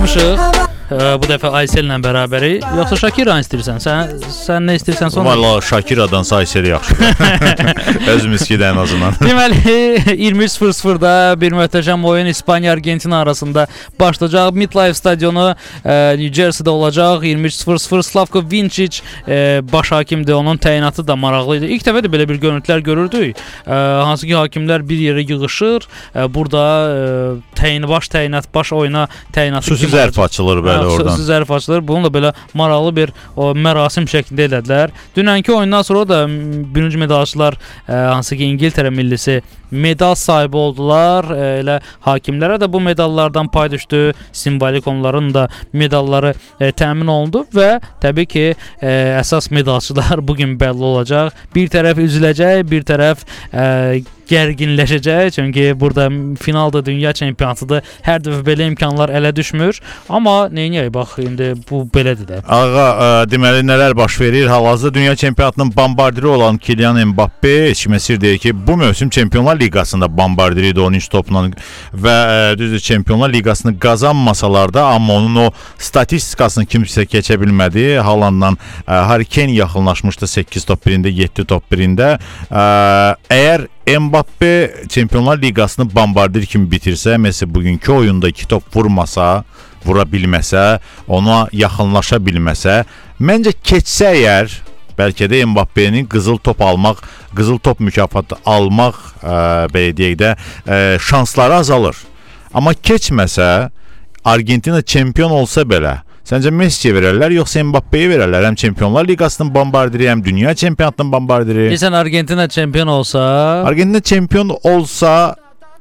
qalmışıq. Bu dəfə Aysel ilə bərabəri. Yoxsa Şakiranı istəyirsən? Sən nə istəyirsən sonra? Vallahi Şakiradansa Aysel yaxşıdır. Özümüz ki də ən azından. Deməli 23:00-da bir möhtəşəm oyun İspaniya-Argentina arasında başlayacaq. MetLife stadionu New Jersey-də olacaq. 23:00 Slavko Vincic baş hakimdir. Onun təyinatı da maraqlı idi. İlk dəfə də belə bir görüntülər görürdük. Hansı ki hakimlər bir yerə yığılır. Burada baş təyinat, baş oyuna təyinatı xüsusi zərf açılır belə. Xüsusi zərf açılır. Bunu da belə maraqlı bir mərasim şəklində elədilər. Dünənki oyundan sonra da bürünc medalçılar hansı ki İngiltərə millisi medal sahibi oldular. Elə hakimlərə də bu medallardan pay düşdü. Simvolik onların da medalları təmin olundu və təbii ki əsas medalçılar bugün bəlli olacaq. Bir tərəf üzüləcək, bir tərəf gərginləşəcək. Çünki burada finalda dünya çempionatıdır. Hər dəfə belə imkanlar ələ düşmür. Amma neyniyək? Bax, indi bu belədir də. Ağa, deməli nələr baş verir? Hal-hazırda dünya çempionatının bombardiri olan Kylian Mbappe heç kimə sir deyir ki, bu mövsüm Çempionlar Liqasında bombardiri idi 13 topla və düzdür Çempionlar Liqasını qazanmasalar da, amma onun o statistikasını kimsə keçə bilmədi. Haalandla Harry Kane yaxınlaşmışdı 8 top birində, 7 top birində. Əgər Mbappe Çempionlar Liqasını bombardir kimi bitirsə, məsələn bugünkü oyunda 2 top vura bilməsə, ona yaxınlaşa bilməsə, məncə keçsə əgər, bəlkə də Mbappe'nin qızıl top mükafatı almaq belə deyək də şansları azalır. Amma keçməsə, Argentina çempion olsa belə, səncə Messi'yə verərlər, yoxsa Mbappe'yə verərlər? Həm Çempionlar Liqasının bombardiri, həm dünya çempionatının bombardiri. Deyirsən Argentina çempion olsa? Argentina çempion olsa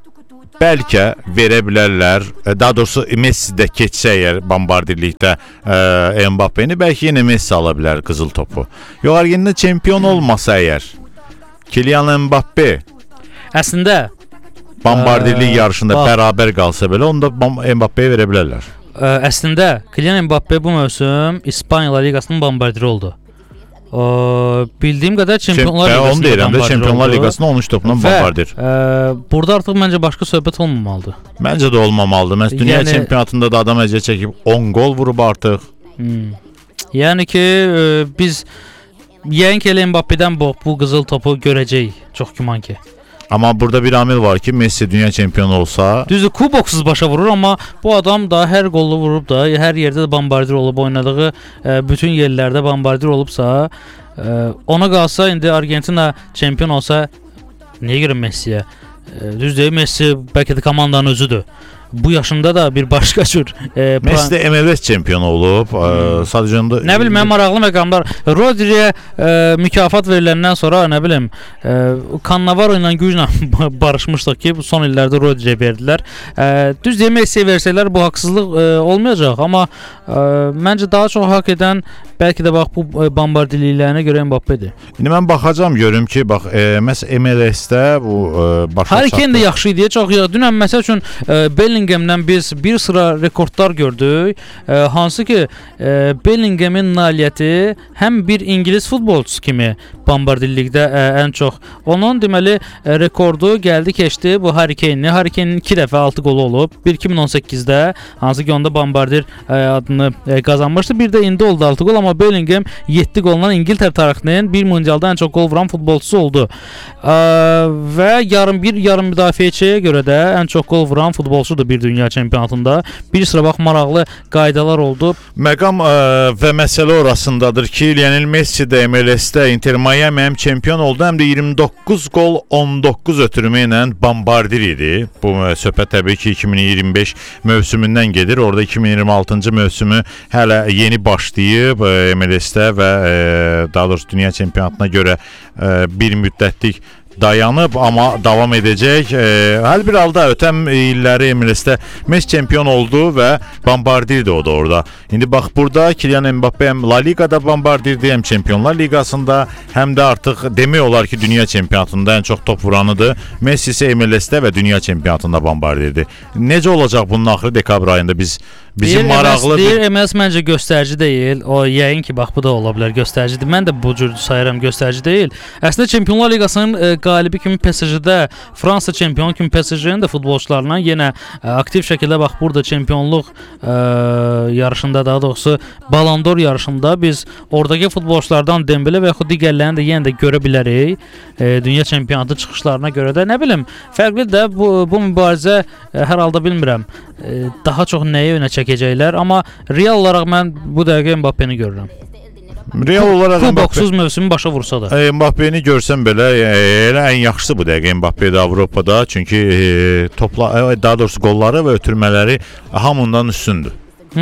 bəlkə verə bilərlər. Daha doğrusu Messi də keçsə əgər bombardirlikdə Mbappe'ni, bəlkə yenə Messi ala bilər qızıl topu. Yox, Argentina çempion olmasa əgər Kylian Mbappe əslində bombardirlik yarışında bərabər qalsa belə, onu da Mbappe'yə verə bilərlər. Əslində Kylian Mbappe bu mövsüm İspaniya Liqasının bombardiri oldu. Bildiyim qədər Çempionlar Liqasında 13 topla bombardir. Burada artıq məncə başqa söhbət olmamalıdır. Məncə də olmamalıdır. Məsələn, dünya çempionatında da adam əziyyət çəkib 10 gol vurub artıq. Yəni ki, biz yəqin ki Mbappe'dən bu qızıl topu görəcəyik. Çox güman ki. Amma burada bir amil var ki, Messi dünya çempionu olsa... Düzdür, kuboksuz başa vurur, amma bu adam da hər qollu vurub da, hər yerdə də bombardir olub, oynadığı bütün yerlərdə bombardir olubsa, ona qalsa, indi Argentina çempion olsa, niyə görə Messi'yə? Düzdür, Messi bəlkə də komandanın özüdür. Bu yaşında da bir başqa cür Messi də MLS çempionu olub. Sadəcə nə bilim, mən maraqlı məqamlar Rodri'yə mükafat veriləndən sonra nə bilim Cannavaro ilə güclə barışmışdıq ki, son illərdə Rodri'yə verdilər. Düz deyə Messi'yə versələr bu haqsızlıq olmayacaq, amma məncə daha çox haqq edən bəlkə də bax bu bombardirliklərinə görə Mbappe'dir. İndi mən baxacağam, görüm ki, bax məsələn MLS-də bu başa Harry Kane də yaxşı idi, çox yaxşı. Dünən məsəl üçün Bellingham'dan biz bir sıra rekordlar gördük. Hansı ki Bellingham'in nailiyyəti həm bir İngilis futbolçusu kimi bombardirlikdə ən çox. Onun deməli rekordu gəldi keçdi bu Harry Kane'ni. Harry Kane'in 2 dəfə 6 qolu olub. Bir 2018-də, hansı ki onda bombardir adını qazanmışdı. Bir də indi oldu 6 qol, amma Bellingham 7 qolla İngiltərə tarixinin bir mundialda ən çox qol vuran futbolçusu oldu. Və yarım müdafiəçiyə görə də ən çox qol vuran futbolçudur bir dünya çempionatında. Bir sıra bax maraqlı qaydalar oldu. Məqam və məsələ orasındadır ki, Lionel Messi də MLS-də Inter Miami həm çempion oldu, həm də 29 qol 19 ötürmə ilə bombardir idi. Bu söhbət təbii ki 2025 mövsümündən gedir. Orada 2026-cı mövsümü hələ yeni başlayıb MLS-də və daha doğrusu dünya çempionatına görə bir müddətlik dayanıb, amma davam edəcək. Hər bir halda ötən illəri MLS-də Messi çempion oldu və bombardirdi o da orada. İndi bax burada Kylian Mbappe həm La Ligada bombardirdi, həm Çempionlar Liqasında, həm də artıq demək olar ki dünya çempionatında ən çox top vuranıdır. Messi isə MLS-də və dünya çempionatında bombardirdi. Necə olacaq bunun axırı dekabr ayında bizim maraqlı MLS məncə göstərici deyil. O yəqin ki bax bu da ola bilər göstəricidir. Mən də bu cür sayıram göstərici deyil. Əslində Çempionlar Liqasının qalibi kimi PSG-də, Fransa çempionu kimi PSG-nin də futbolçularından yenə aktiv şəkildə bax burada çempionluq yarışında, daha doğrusu Ballon d'Or yarışında biz oradakı futbolçulardan Dembele və yaxud digərlərini də yenə də görə bilərik. Dünya çempionatı çıxışlarına görə də nə bilim, fərqli də bu mübarizə hər halda bilmirəm. Daha çox nəyə yönə çəkəcəklər, amma real olaraq mən bu dəqiqə Mbappeni görürəm. Real olaraq Kuboksuz mövsümü başa vursa da. Mbappeni görsəm belə elə ən yaxşısı bu dəqiqə Mbappe'də Avropada, çünki daha doğrusu qolları və ötürmələri hamından üstündür.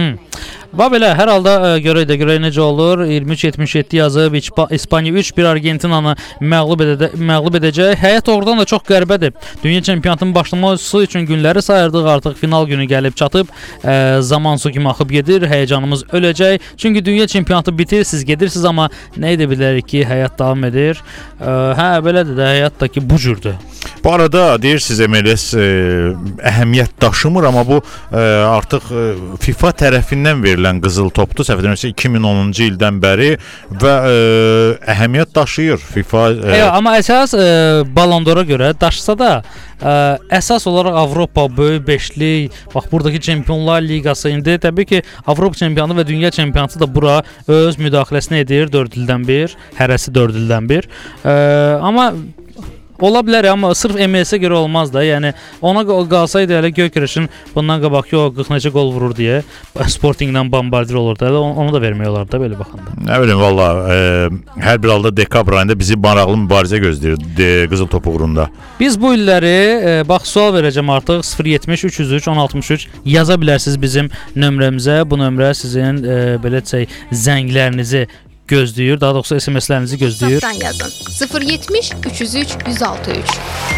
Və belə hər halda görək necə olur. 23-77 yazıb İspaniya 3-1 Argentinanı məğlub edəcək. Həyat oradan da çox qəribədir. Dünya çempionatının başlaması üçün günləri sayırdıq, artıq final günü gəlib çatıb. Zaman su kimi axıb gedir, həyəcanımız öləcək. Çünki dünya çempionatı bitir, siz gedirsiniz, amma nə edə bilərik ki, həyat davam edir. Belədir də, həyat da ki bu cürdür. Bu arada deyirsiniz MLS əhəmiyyət daşımır, amma bu artıq FIFA tərəfindən verilən qızıl topdur. Səhv etmirəmsə 2010-cu ildən bəri və əhəmiyyət daşıyır FIFA. Amma əsas Ballon d'Or-a görə daşısa da əsas olaraq Avropa böyük beşlik, bax buradakı Çempionlar Liqası, indi təbii ki Avropa çempionatı və dünya çempionatı da bura öz müdaxiləsini edir 4 ildən bir, hərəsi 4 ildən bir. Amma ola bilər, amma sırf MLS-ə görə olmaz da. Yəni ona qalsaydı hələ Gökreşin bundan qabaqki o 40 neçə qol vurur deyə Sportinglə bombardir olurdu. Onu da vermək olardı da belə baxanda. Nə bilim valla, hər bir halda dekabr ayında bizi maraqlı mübarizə gözləyir qızıl top uğrunda. Biz bu illəri bax sual verəcəm artıq 070 303 1063 yaza bilərsiniz bizim nömrəmizə. Bu nömrə sizin belə desək zənglərinizi gözləyir, daha doğrusu SMS-lərinizi gözləyir. WhatsApp-dan yazın. 070 303 1063.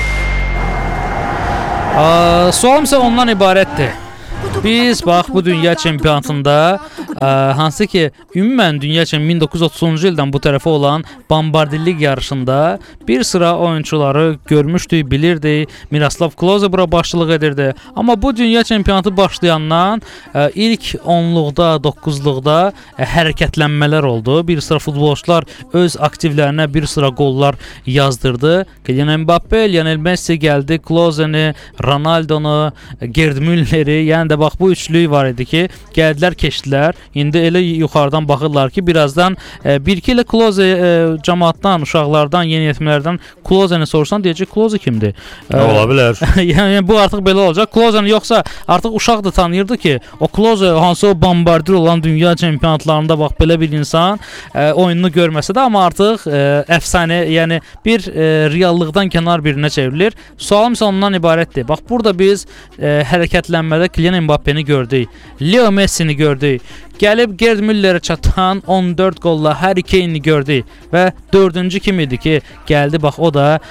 Sualım isə ondan ibarətdir. Biz bax bu dünya çempionatında hansı ki ümumən dünya çempionatı 1930-cu ildən bu tərəfə olan bombardirlik yarışında bir sıra oyunçuları görmüşdük, bilirdik. Miroslav Klose bura başçılıq edirdi. Amma bu dünya çempionatı başlayandan ilk 10-luqda, 9-luqda hərəkətlənmələr oldu. Bir sıra futbolçular öz aktivlərinə bir sıra qollar yazdırdı. Kylian Mbappe, Lionel Messi gəldi, Kloseni, Ronaldonu, Gerd Mülleri, yəni də bax bu üçlük var idi ki, gəldilər, keçdilər. İndi elə yuxarıdan baxırlar ki, birazdan bir-iki ilə Klose cəmaatdan, uşaqlardan, yeniyetmələrdən Kloseni sorsan deyəcək, Klose kimdir? Ola bilər. Yəni bu artıq belə olacaq. Kloseni yoxsa artıq uşaq da tanıyırdı ki, o Klose hansı o bombardir olan dünya çempionatlarında bax belə bir insan oyununu görməsə də, amma artıq əfsanə, yəni bir reallıqdan kənar birinə çevrilir. Sualım isə ondan ibarətdir. Bax burada biz hərəkətlənmədə Kylian Mbappeni gördük, Leo Messini gördük, gəlib Gerd Müllerə çatan 14 qolla Harry Kane'i gördük və dördüncü kim idi ki, gəldi bax o da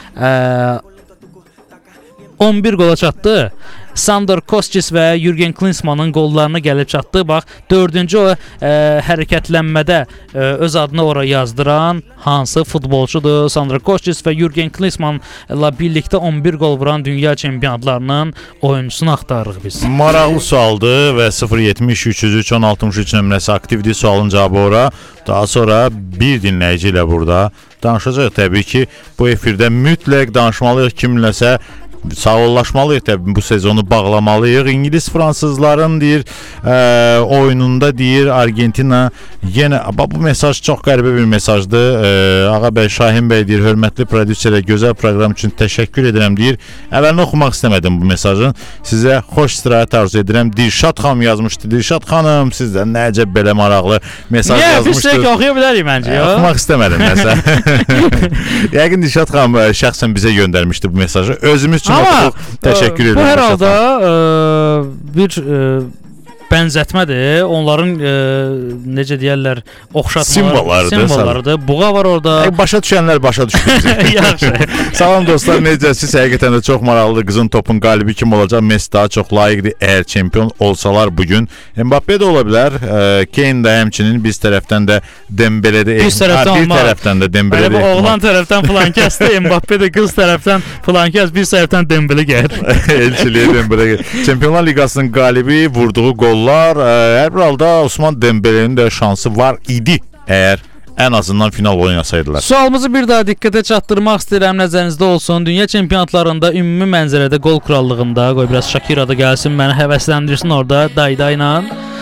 11 qola çatdı. Sandor Kostis və Jürgen Klinsmannın qollarına gəlib çatdı. Bax, dördüncü o hərəkətlənmədə öz adını ora yazdıran hansı futbolçudur? Sandor Kostis və Jürgen Klinsmannla birlikdə 11 qol vuran dünya çempionatlarının oyuncusunu axtarırıq biz. Maraqlı sualdır və 070 303 1063 nömrəsi aktivdir. Sualın cavabı ora. Daha sonra bir dinləyici ilə burada danışacaq. Təbii ki, bu efirdə mütləq danışmalıyıq kiminləsə. Sağollaşmalıyıq təbii, bu sezonu bağlamalıyıq. İngilis fransızların deyir oyununda deyir Argentina yenə, bu mesaj çox qəribə bir mesajdır. Ağa bəy, Şahin bəy deyir, hörmətli prodüserə gözəl proqram üçün təşəkkür edirəm deyir. Əvvəlini oxumaq istəmədim bu mesajın. Sizə xoş istirahət arzu edirəm. Dilşad xanım yazmışdı. Dilşad xanım, sizdən nə əcəb belə maraqlı mesaj yazmışdı. Biz oxuya bilərik məncə. Oxumaq istəmədim məsələn. Yəqin Dilşad xanım şəxsən bizə göndərmişdi bu mesajı. Özümüz amma təşəkkür edirəm. Bu hər halda bir bənzətmədir. Onların necə deyirlər, oxşatmaları, simvollarıdır. Buğa var orada. Başa düşənlər başa düşür. Yaxşı. Salam dostlar, necəsiz? Həqiqətən də çox maraqlıdır. Qızın topun qalibi kim olacaq? Messi daha çox layiqdir əgər çempion olsalar bugün. Mbappe də ola bilər. Kane də həmçinin biz tərəfdən də Dembele'də bir tərəfdən də Dembele'də. Bu oğlan tərəfdən filan kəsdi, Mbappe də qız tərəfdən filan kəs, bir tərəfdən Dembele gəlir. Elçiliyə Dembele gəlir. Çempionlar Liqasının qalibi vurduğu qol. Hər bir halda Osman Dembele'nin də şansı var idi əgər ən azından final oynasaydılar. Sualımızı bir daha diqqətə çatdırmaq istəyirəm, nəzərinizdə olsun. Dünya çempionatlarında ümumi mənzərədə qol krallığında, qoy biraz Shakira da gəlsin, məni həvəsləndirsin orada Dayda-yla.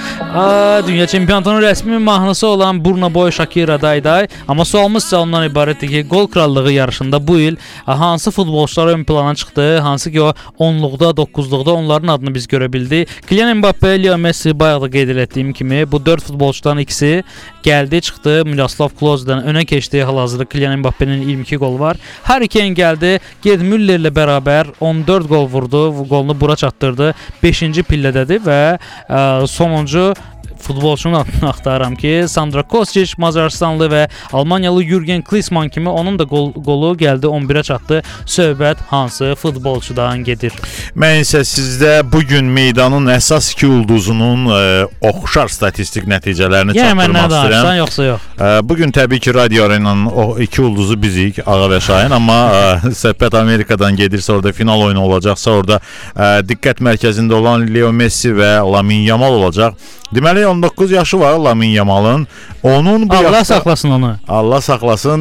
Dünya çempionatının rəsmi mahnısı olan Burna Boy Shakira Dayday. Amma sualımız isə ondan ibarətdir ki, qol krallığı yarışında bu il hansı futbolçular ön plana çıxdı? Hansı ki o 10-luqda, 9-luqda onların adını biz görə bildik. Kylian Mbappe, Leo Messi, bayaq da qeyd etdiyim kimi bu 4 futbolçudan ikisi gəldi, çıxdı. Miroslav Kloz'dan önə keçdi. Hal-hazırda Kylian Mbappe'nin 22 gol var. Harry Kane gəldi, Gerd Müllerlə bərabər 14 gol vurdu. Bu golunu bura çatdırdı. 5-ci pillədədir və sonuncu futbolçunun adını axtarıram ki, Sandra Kostic, Macarstanlı və Almaniyalı Jürgen Klinsmann kimi onun da qolu gəldi 11-ə çatdı. Söhbət hansı futbolçudan gedir? Mən isə sizdə bugün meydanın əsas iki ulduzunun oxşar statistik nəticələrini çatdırmaq istəyirəm. Yoxsa yox? Bugün təbii ki, Radio Arenanın o iki ulduzu bizik, Ağa və Şahin, amma söhbət Amerikadan gedirsə, orada final oyunu olacaqsa, orada diqqət mərkəzində olan Leo Messi və Lamine Yamal olacaq. Deməli 19 yaşı var Lamine Yamal'ın. Onun bu Allah yaşda saxlasın onu. Allah saxlasın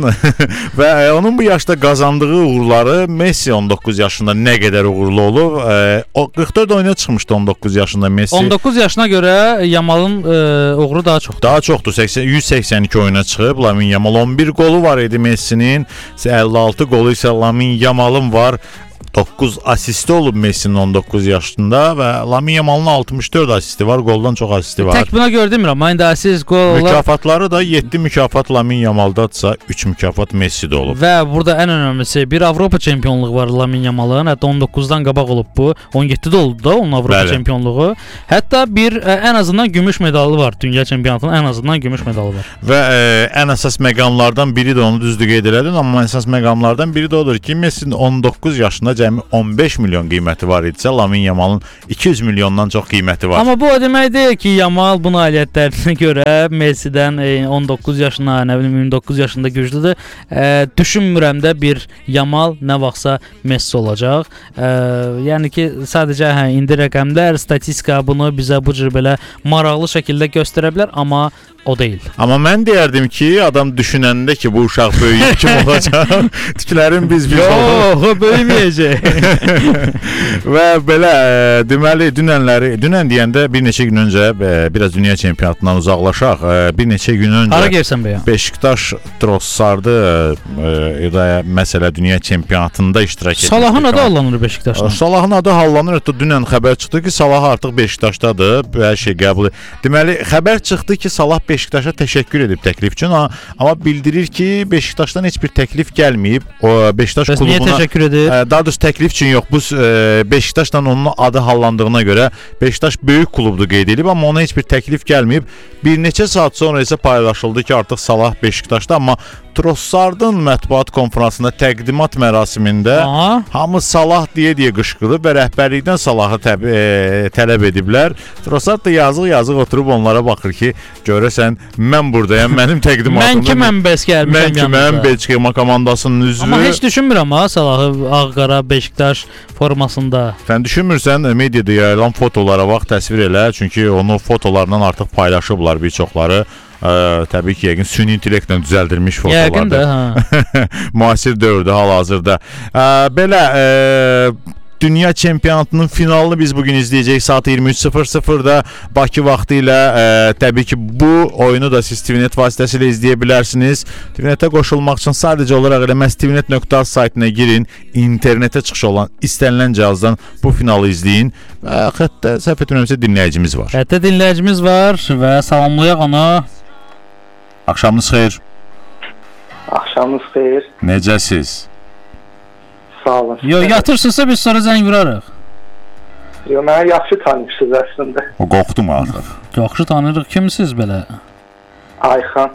və onun bu yaşda qazandığı uğurları Messi 19 yaşında nə qədər uğurlu olub. O 44 oyuna çıxmışdı 19 yaşında Messi. 19 yaşına görə Yamal'ın uğuru daha çoxdur. Daha çoxdur. 182 oyuna çıxıb Lamine Yamal. 11 qolu var idi Messi'nin. 56 qolu isə Lamine Yamal'ın var. 9 asisti olub Messi'nin 19 yaşında və Lamine Yamal'ın 64 asisti var, goldan çox asisti var. Tək buna görə demirəm, məndə asist, gol mükafatları da 7 mükafat Lamine Yamal'dadsa 3 mükafat Messi'də olub. Və burada ən önəmlisi bir Avropa çempionluğu var Lamine Yamal'ın. Hətta 19-dan qabaq olub bu. 17-də oldu da onun Avropa çempionluğu. Hətta bir ən azından gümüş medalı var. Dünya çempionatının ən azından gümüş medalı var. Və ən əsas məqamlardan biri də onu düzdür qeyd elədin, amma əsas məqamlardan biri də odur ki, Messi'nin 19 yaşında cəmi 15 milyon qiyməti var idisə, Lamine Yamal'ın 200 milyondan çox qiyməti var. Amma bu o demək deyil ki, Yamal bu nailiyyətlərinə görə Messi'dən 19 yaşına, nə bilim 29 yaşında güclüdür. Düşünmürəm də bir Yamal nə vaxtsa Messi olacaq. Yəni ki, sadəcə indi rəqəmlər, statistika bunu bizə bu cür belə maraqlı şəkildə göstərə bilər, amma o deyil. Amma mən deyərdim ki, adam düşünəndə ki, bu uşaq böyüyüb kim olacaq? Tüklərin biz yox, o böyüməyəcək. Və belə deməli dünən deyəndə bir neçə gün öncə biraz dünya çempionatından uzaqlaşaq. Bir neçə gün öncə hara gəlsən bəyə? Beşiktaş Trossardı məsələ dünya çempionatında iştirak etdi. Salahın adı hallanır Beşiktaşdan. Salahın adı hallanır. Hətta dünən xəbər çıxdı ki, Salah artıq Beşiktaşdadır. Hər şey qəbul. Deməli xəbər çıxdı ki, Salah Beşiktaşa təşəkkür edib təklif üçün, amma bildirir ki, Beşiktaşdan heç bir təklif gəlməyib. O Beşiktaş klubuna niyə təşəkkür edir? Daha doğrusu təklif üçün yox. Bu Beşiktaşla onun adı hallandığına görə Beşiktaş böyük klubdur qeyd edib, amma ona heç bir təklif gəlməyib. Bir neçə saat sonra isə paylaşıldı ki, artıq Salah Beşiktaşda, amma Trossardın mətbuat konfransında təqdimat mərasimində hamı Salah deyə qışqırıb və rəhbərlikdən Salahı tələb ediblər. Trossard da yazıq oturub onlara baxır ki, görəsən mən buradayam, mənim təqdimatımda. Mən ki, mən bəs gəlmişəm yanınıza. Mən Belçika komandasının üzvü. Amma heç düşünmürəm Salahı ağ-qara Beşiktaş formasında. Sən düşünmürsən, mediada yayılan fotolara bax, təsvir elə, çünki onu fotolarla artıq paylaşıblar bir çoxları. Təbii ki, yəqin süni intellektlə düzəldilmiş fotolardır. Yəqin də, müasir dövrdə, hal-hazırda. Belə dünya çempionatının finalını biz bugün izləyəcəyik saat 23:00-da Bakı vaxtı ilə. Təbii ki, bu oyunu da siz TVNet vasitəsilə izləyə bilərsiniz. TVNetə qoşulmaq üçün sadəcə olaraq elə məhz tvnet.az saytına girin, internetə çıxış olan istənilən cihazdan bu finalı izləyin. Və hətta səhv etmirəmsə dinləyicimiz var. Hətta dinləyicimiz var və salamlayaq onu. Axşamınız xeyir. Axşamınız xeyir. Necəsiz? Sağ olun. Yatırsınızsa biz sonra zəng vurarıq. Mənə yaxşı tanıyırsınız əslində. O qorxdum artıq. Yaxşı tanıyırıq. Kimsiniz belə? Ayxan.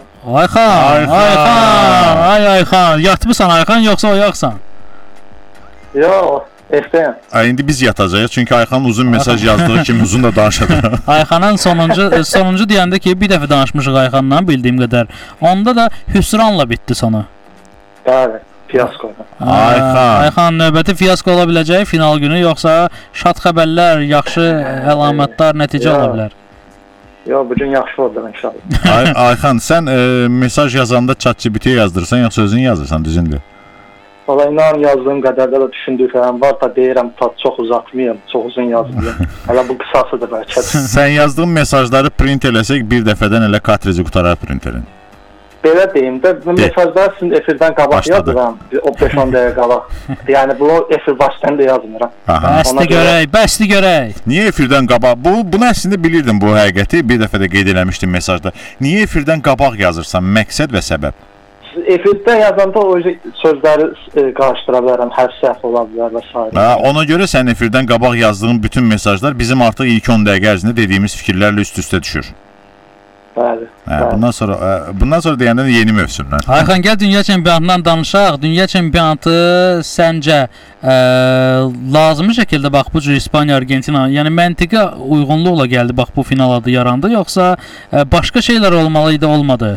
Ayxan. Yatmısan Ayxan, yoxsa oyaqsan? Yox, evdəyəm. İndi biz yatacağıq, çünki Ayxan uzun mesaj yazdığı kimi uzun da danışacaq. Ayxanın sonuncu deyəndə ki, bir dəfə danışmışıq Ayxanla bildiyim qədər. Onda da hüsranla bitdi sonu. Bəli, fiyaskoda. Ayxan, növbəti fiyasko ola biləcək final günü, yoxsa şad xəbərlər, yaxşı əlamətlər, nəticə ola bilər? Yo, bu gün yaxşı oldu inşallah. Ayxan, sən mesaj yazanda ChatGPT-yə yazdırırsan, yoxsa özün yazırsan, düzündür? Valla inan yazdığım qədər də düşündüklərim var da deyirəm, çox uzatmayayım, çox uzun yazmayayım. Hələ bu qısasıdır bəlkə. Sən yazdığın mesajları print eləsək bir dəfədən elə kartrici qutarar printerin. Belə deyim də, bu mesajlar sizin efirdən qabaq yazıram, o 5-10 dəqiqə qabaq. Yəni bu efir başlayanda yazmıram. Bəsdi görək. Niyə efirdən qabaq? Bunu əslində bilirdim bu həqiqəti, bir dəfə də qeyd eləmişdim mesajda. Niyə efirdən qabaq yazırsan, məqsəd və səbəb? Efirdə yazanda o sözləri qarışdıra bilərəm, hər səhv ola bilər və s. Ona görə sən efirdən qabaq yazdığın bütün mesajlar bizim artıq ilk 10 dəqiqə ərzində dediyimiz fikirlərlə üst-üstə düşür. Bəli. Bundan sonra deyəndə yeni mövsümlər. Ayxan, gəl dünya çempionatından danışaq. Dünya çempionatı səncə lazımi şəkildə bax bu cür İspaniya, Argentina, yəni məntiqə uyğunluqla gəldi bax bu final adı yarandı, yoxsa başqa şeylər olmalı idi, olmadı?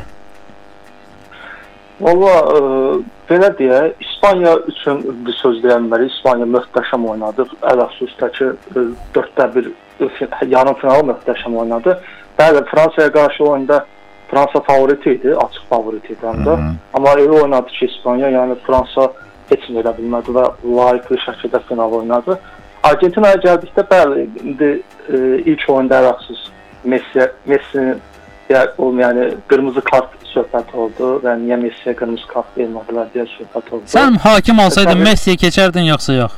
Valla belə deyək, İspaniya üçün bir söz deyənməli, İspaniya möhtəşəm oynadı. Əl-əfsusdakı 4-1 yarım finalı möhtəşəm oynadı. Bəli, Fransaya qarşı oyunda Fransa favoriti idi, açıq favoriti idi həm də. Amma elə oynadı ki, İspaniya, yəni Fransa heç nə elə bilmədi və layiqli şəkildə final oynadı. Argentinaya gəldikdə, bəli, indi ilk oyunda əl-əfsus Messi'nin yəni qırmızı kart söhbət oldu və niyə Messi'yə qırmızı kart vermədilər deyə söhbət oldu. Sən hakim olsaydın Messi'yə keçərdin yoxsa yox?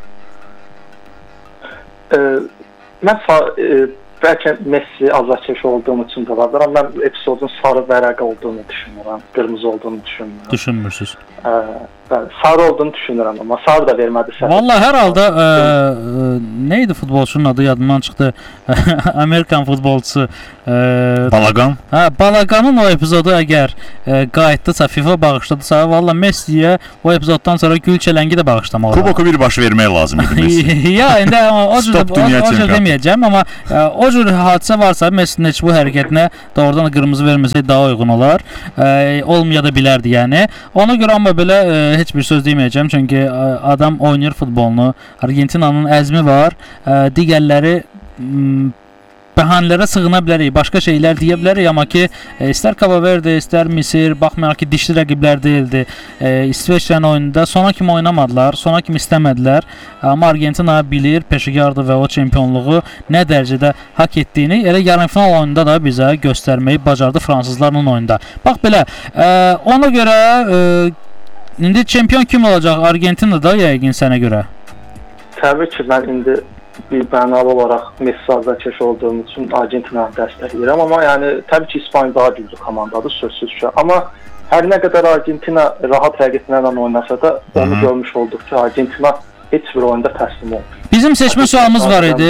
Mən bəlkə Messi azarkeş olduğum üçün də vardır, amma mən epizodun sarı vərəqə olduğunu düşünürəm, qırmızı olduğunu düşünmürəm. Düşünmürsünüz? Sarı olduğunu düşünürəm, amma sarı da vermədi. Vallahi hər halda neydi futbolçunun adı yadımdan çıxdı. Amerikan futbolçusu Balagan. Balaganın o epizodu əgər qayıtdısa, FIFA bağışladısa, vallahi Messi'yə o epizoddan sonra gül çələngi də bağışlamaq olar. Kuboku bir baş vermək lazım idi Messi. Ya, indi o cür deməyəcəm, amma o cür hadisə varsa Messi'nin heç bu hərəkətinə doğrudan qırmızı verməsək daha uyğun olar. Olmaya da bilərdi yəni. Ona görə amma belə heç bir söz deməyəcəm, çünki adam oynayır futbolunu. Argentinanın əzmi var. Digərləri bəhanələrə sığına bilərik, başqa şeylər deyə bilərik, amma ki, istər Cabo Verde, istər Misir, baxmayaraq ki, dişli rəqiblər deyildi. İsveçrənin oyununda sona kimi oynamadılar, sona kimi istəmədilər. Amma Argentina bilir, peşəkardır və o çempionluğu nə dərəcədə haqq etdiyini elə yarımfinal oyununda da bizə göstərməyi bacardı fransızlarla oyunda. Bax belə, ona görə indi çempion kim olacaq? Argentinada yəqin sənə görə? Təbii ki, mən indi bir bənalı olaraq Messi azarkeş olduğum üçün Argentina'nı dəstəkləyirəm, amma yəni təbii ki, İspaniya daha güclü komandadır, sözsüz ki. Amma hər nə qədər Argentina rahat rəqiblərlə oynasa da onu görmüş olduq ki, Argentina heç bir oyunda təslim olmur. Bizim seçmə sualımız var idi.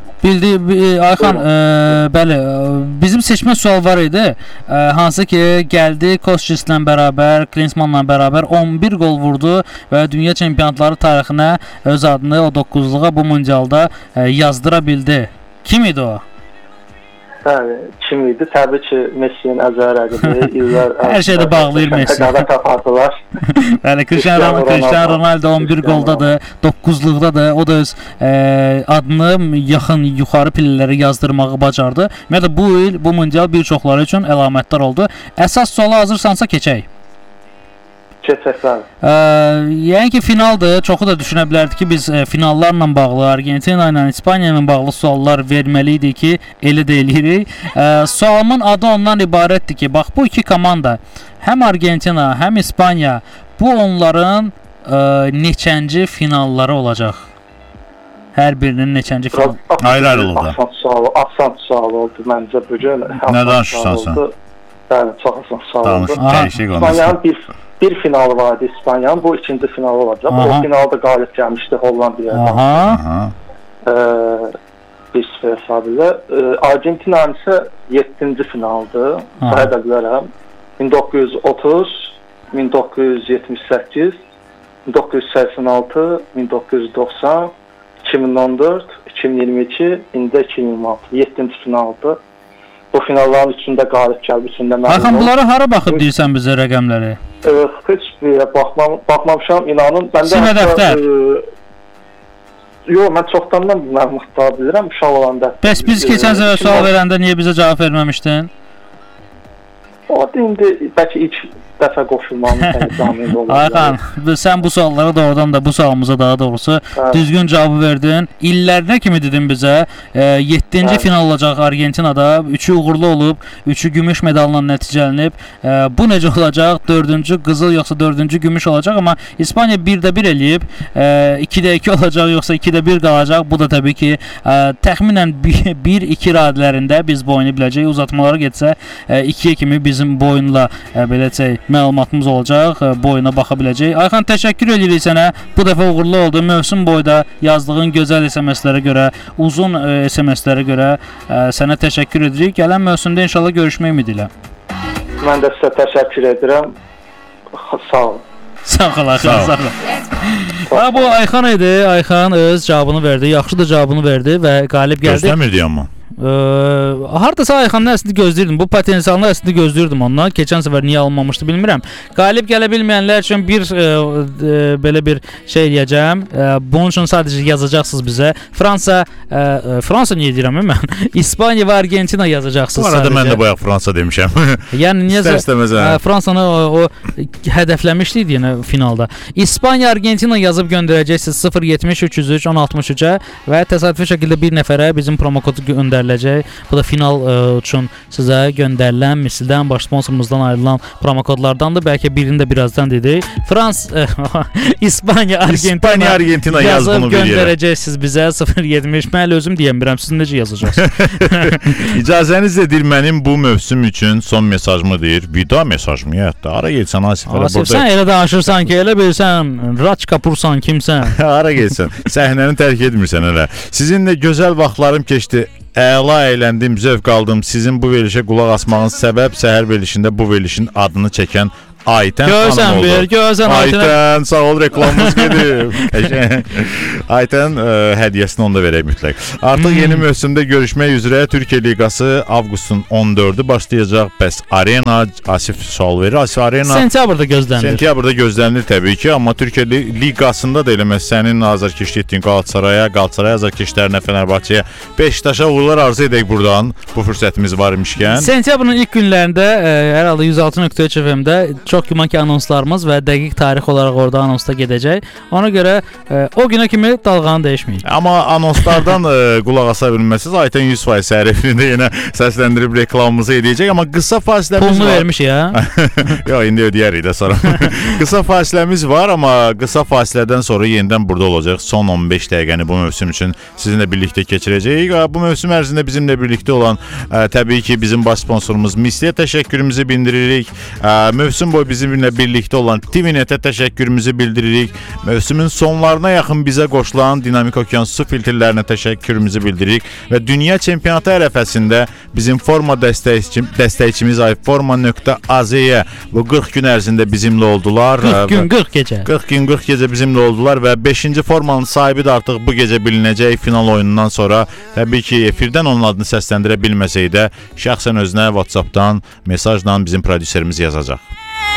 Ayxan, bəli, bizim seçmə sual var idi. Hansı ki, gəldi Kostic'lə bərabər, Klinsmannla bərabər 11 gol vurdu və dünya çempionatları tarixinə öz adını o 9-luğa bu mundialda yazdıra bildi. Kim idi o? Bəli, kim idi? Təbii ki, Messi'nin əzəl rəqibi, illər hər şeydə bağlayır Messi. Bəli, Cristiano Ronaldo 11 goldadır, 9-luqdadır. O da öz adını yaxın yuxarı pillələrə yazdırmağı bacardı. Ümumiyyətlə bu il bu mundial bir çoxları üçün əlamətdar oldu. Əsas suala hazırsansa keçək. Yəni ki, finaldır. Çoxu da düşünə bilərdi ki, biz finallarla bağlı, Argentina ilə İspaniya ilə bağlı suallar verməli idi ki, elə də eləyirik. Sualımın adı ondan ibarətdir ki, bax bu iki komanda, həm Argentina, həm İspaniya, bu onların neçənci finalları olacaq? Hər birinin neçənci final? Ayrı-ayrı oldu. Asan sual oldu məncə bu gün. Nə danışırsan sən? Bəli, çox asan sual oldu. İspaniyanın bir finalı vardı İspaniyanın, bu ikinci finalı olacaq. O finalda qalib gəlmişdi Hollandiya'dan. 1-0 hesabı ilə. Argentina'nın isə 7-ci finaldır. Sayı da bilərəm. 1930, 1978, 1986, 1990, 2014, 2022, indi 2026. 7-ci finaldır. Bu finalların içində qalib gəlib, içində mənim. Ayxan, bunları hara baxıb deyirsən bizə rəqəmləri? Heç bir baxmamışam, inanın. Simə dəftər. Yox, mən çoxdandan bu məlumatları bilirəm, uşaq olanda. Bəs biz keçən səfər sual verəndə niyə bizə cavab verməmişdin? O indi bəlkə ilk dəfə qoşulmağımın təqdimində oldu. Ayxan, sən bu suallara doğrudan da bu sualımıza daha doğrusu düzgün cavabı verdin. İllərinə kimi dedin bizə 7-ci final olacaq Argentinada. 3-ü uğurlu olub, 3-ü gümüş medalla nəticələnib. Bu necə olacaq? 4-cü qızıl yoxsa 4-cü gümüş olacaq, amma İspaniya 1-1 eləyib. 2-2 olacaq yoxsa 2-1 qalacaq. Bu da təbii ki təxminən 1-2 radlərində biz bu oyunu biləcəyik. Uzatmalara getsə 2-2 kimi bizim bu oyunla belə deyək məlumatımız olacaq, bu oyuna baxa biləcək. Ayxan, təşəkkür edirik sənə. Bu dəfə uğurlu oldu. Mövsüm boyda yazdığın gözəl SMS-lərə görə, uzun SMS-lərə görə sənə təşəkkür edirik. Gələn mövsümdə inşallah görüşmək ümidi ilə. Mən də sizə təşəkkür edirəm. Sağ olun. Sağ ol, Ayxan. Sağ ol. Bu Ayxan idi. Ayxan öz cavabını verdi. Yaxşı da cavabını verdi və qalib gəldi. Gözləmirdi amma. Hardasa Ayxanın əslində gözləyirdim. Bu potensialını əslində gözləyirdim ondan. Keçən səfər niyə alınmamışdı bilmirəm. Qalib gələ bilməyənlər üçün bir belə bir şey eləyəcəm. Bunun üçün sadəcə yazacaqsınız bizə. Fransa niyə deyirəm mən? İspaniya və Argentina yazacaqsınız sadəcə. Bu arada sadəcə. mən də bayaq Fransa demişəm. Yəni niyə Fransanı o hədəfləmişdik yenə finalda. İspaniya, Argentina yazıb göndərəcəksiniz 070 303 1063-ə və təsadüfi şəkildə bir nəfərə bizim promo kodu göndəriləcək. Bu da final üçün sizə göndərilən misildən, baş sponsorumuzdan ayrılan promo kodlardandır. Bəlkə birini də birazdan dedik. İspaniya, Argentina yazıb göndərəcəksiniz bizə 070. Mən özüm deyəmirəm, siz necə yazacaqsınız? İcazənizlə deyir, mənim bu mövsüm üçün son mesajımı deyir. Vida mesajımı hətta. Ara gelsən Asifərə burada. Sən elə danışırsan ki, elə bilsən Raç Kapursan kimsən? Ara gelsən. Səhnəni tərk etmirsən elə. Sizinlə gözəl vaxtlarım keçdi. Əla əyləndim, zövq aldım. Sizin bu verilişə qulaq asmağınız səbəb səhər verilişində bu verilişin adını çəkən Aytən xanım oldu. Görsən Aytən, sağ ol, reklamımız gedib. Aytən hədiyyəsini onda verək mütləq. Artıq yeni mövsümdə görüşmək üzrə Türkiyə Liqası avqustun 14-ü başlayacaq. Bəs Arena, Asif sual verir. Asif Arena sentyabrda gözlənilir. Sentyabrda gözlənilir təbii ki, amma Türkiyə Liqasında da eləməz sənin azarkeşlik etdiyin Qalatasaraya, Qalatasaray azarkeşlərinə, Fənərbağçəyə, Beşiktaşa uğurlar arzu edək buradan. Bu fürsətimiz var imişkən. Sentyabrın ilk günlərində hər halda 106.3 FM-də çox güman ki anonslarımız və dəqiq tarix olaraq orada anonsda gedəcək. Ona görə o günə kimi dalğanı dəyişməyin. Amma anonslardan qulaq asa bilməsiniz. Aytən 100% səhərində yenə səsləndirib reklamımızı edəcək, amma qısa fasiləmiz Pulunu var. Vermiş ya. Yox, indi ödəyərik də sonra. Qısa fasiləmiz var, amma qısa fasilədən sonra yenidən burada olacaq. Son 15 dəqiqəni bu mövsüm üçün sizinlə birlikdə keçirəcəyik. Bu mövsüm ərzində bizimlə birlikdə olan təbii ki bizim baş sponsorumuz Misliyə təşəkkürümüzü bildiririk. Mövsüm boyu bizimlə birlikdə olan TVNet-ə təşəkkürümüzü bildiririk. Mövsümün sonlarına yaxın bizə qoşulan Dinamik Okean su filtrlərinə təşəkkürümüzü bildiririk və dünya çempionatı ərəfəsində bizim forma dəstəkçimiz iForma.az-yə bu 40 gün ərzində bizimlə oldular. 40 gün 40 gecə. 40 gün 40 gecə bizimlə oldular və 5-ci formanın sahibi də artıq bu gecə bilinəcək final oyunundan sonra. Təbii ki, efirdən onun adını səsləndirə bilməsək də şəxsən özünə WhatsApp-dan mesajla bizim prodüserimiz yazacaq.